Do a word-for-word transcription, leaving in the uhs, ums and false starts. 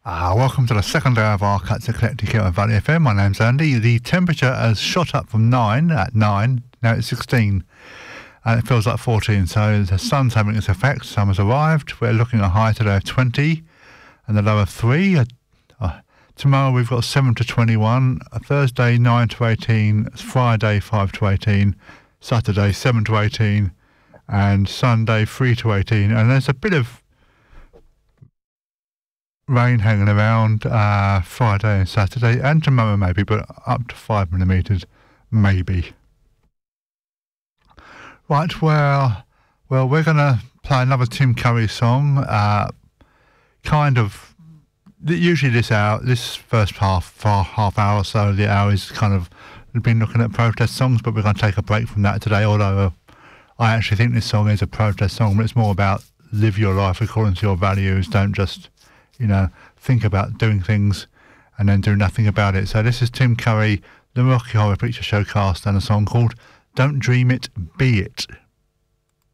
Ah, welcome to the second day of our Cuts Eclectic here on Valley F M. My name's Andy. The temperature has shot up from nine at nine, now it's sixteen, and it feels like fourteen, so the sun's having its effect. Summer's arrived. We're looking at a high today of twenty and a low of three. Uh, uh, tomorrow we've got seven to twenty-one, uh, Thursday nine to eighteen, Friday five to eighteen, Saturday seven to eighteen, and Sunday three to eighteen. And there's a bit of rain hanging around uh, Friday and Saturday, and tomorrow maybe, but up to five millimetres maybe. Right, well, well, we're going to play another Tim Curry song. Uh, kind of, usually this hour, this first half, half hour or so of the hour is kind of, we've been looking at protest songs, but we're going to take a break from that today, although uh, I actually think this song is a protest song, but it's more about live your life according to your values. Don't just, you know, think about doing things and then do nothing about it. So this is Tim Curry, the Rocky Horror Picture Show cast, and a song called Don't Dream It, Be It.